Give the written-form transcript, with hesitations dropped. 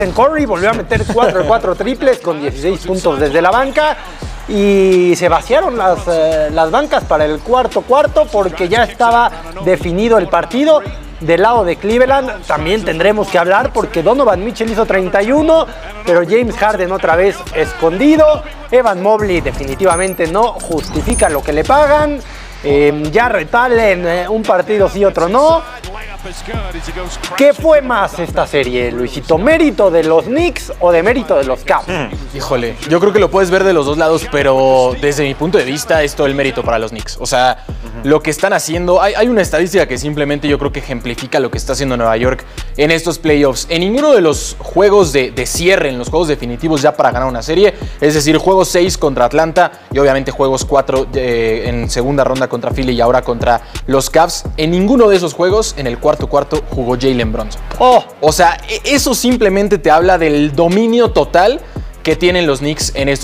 Curry volvió a meter 4 triples con 16 puntos desde la banca y se vaciaron las bancas para el cuarto porque ya estaba definido el partido. Del lado de Cleveland también tendremos que hablar porque Donovan Mitchell hizo 31, pero James Harden otra vez escondido. Evan Mobley definitivamente no justifica lo que le pagan. Jarrett Allen, un partido sí, otro no. ¿Qué fue más esta serie, Luisito? ¿Mérito de los Knicks o de mérito de los Cavs? Híjole, yo creo que lo puedes ver de los dos lados, pero desde mi punto de vista es todo el mérito para los Knicks. O sea, lo que están haciendo, hay una estadística que simplemente yo creo que ejemplifica lo que está haciendo Nueva York en estos playoffs. En ninguno de los juegos de cierre, en los juegos definitivos ya para ganar una serie, es decir, juegos 6 contra Atlanta y obviamente juegos 4 en segunda ronda contra Philly y ahora contra los Cavs, en ninguno de esos juegos, en el cuarto jugó Jalen Brunson. O sea, eso simplemente te habla del dominio total que tienen los Knicks en estos